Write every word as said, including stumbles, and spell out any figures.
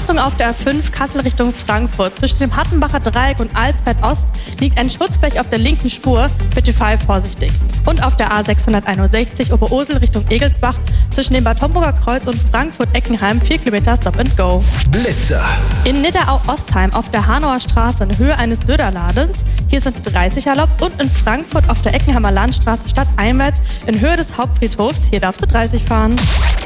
Achtung auf der A fünf Kassel Richtung Frankfurt. Zwischen dem Hattenbacher Dreieck und Alsfeld Ost liegt ein Schutzblech auf der linken Spur. Bitte fahr vorsichtig. Und auf der A sechshunderteinundsechzig Oberursel Richtung Egelsbach zwischen dem Bad Homburger Kreuz und Frankfurt-Eckenheim vier Kilometer Stop and Go. Blitzer. In Nidderau-Ostheim auf der Hanauer Straße in Höhe eines Döderladens. Hier sind dreißig erlaubt. Und in Frankfurt auf der Eckenheimer Landstraße stadteinwärts in Höhe des Hauptfriedhofs. Hier darfst du dreißig fahren.